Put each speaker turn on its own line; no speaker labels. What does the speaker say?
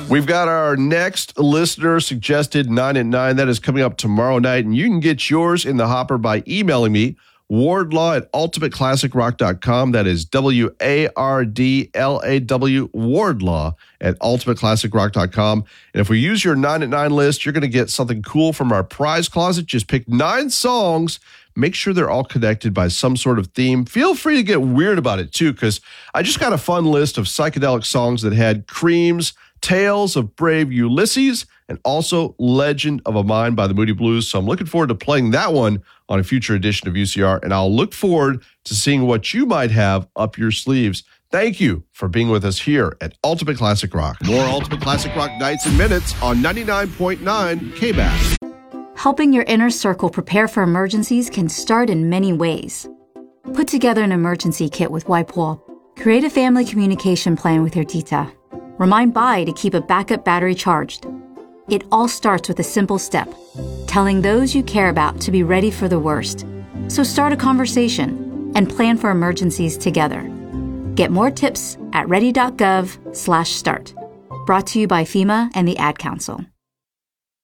We've got our next listener suggested 9 at 9. That is coming up tomorrow night, and you can get yours in the hopper by emailing me, wardlaw@ultimateclassicrock.com. That is WARDLAW, Wardlaw at ultimateclassicrock.com. And if we use your 9 at 9 list, you're going to get something cool from our prize closet. Just pick 9 songs. Make sure they're all connected by some sort of theme. Feel free to get weird about it, too, because I just got a fun list of psychedelic songs that had Cream's Tales of Brave Ulysses and also Legend of a Mind by the Moody Blues. So I'm looking forward to playing that one on a future edition of UCR, and I'll look forward to seeing what you might have up your sleeves. Thank you for being with us here at Ultimate Classic Rock. More Ultimate Classic Rock nights and minutes on 99.9 KBAS.
Helping your inner circle prepare for emergencies can start in many ways. Put together an emergency kit with WipeWall. Create a family communication plan with your tita. Remind Bai to keep a backup battery charged. It all starts with a simple step, telling those you care about to be ready for the worst. So start a conversation and plan for emergencies together. Get more tips at ready.gov/start. Brought to you by FEMA and the Ad Council.